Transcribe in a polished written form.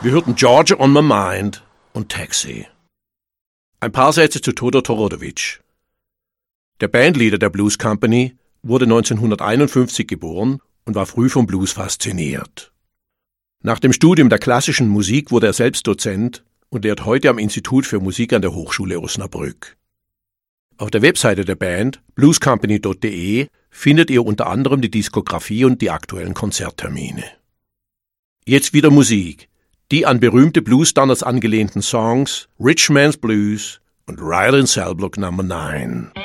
Wir hörten Georgia on My Mind und Taxi. Ein paar Sätze zu Todor Todorović. Der Bandleader der Blues Company wurde 1951 geboren und war früh vom Blues fasziniert. Nach dem Studium der klassischen Musik wurde er selbst Dozent und lehrt heute am Institut für Musik an der Hochschule Osnabrück. Auf der Webseite der Band bluescompany.de findet ihr unter anderem die Diskografie und die aktuellen Konzerttermine. Jetzt wieder Musik, die an berühmte Blues-Standards angelehnten Songs Rich Man's Blues und Ride in Cell Block No. 9.